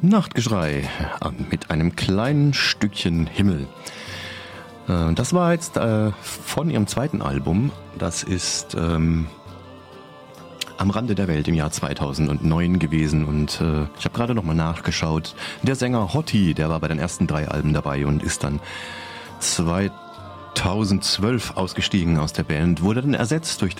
Nachtgeschrei mit einem kleinen Stückchen Himmel. Das war jetzt von ihrem zweiten Album. Das ist Am Rande der Welt im Jahr 2009 gewesen. Und ich habe gerade nochmal nachgeschaut. Der Sänger Hotti, der war bei den ersten 3 Alben dabei und ist dann 2012 ausgestiegen aus der Band. Wurde dann ersetzt durch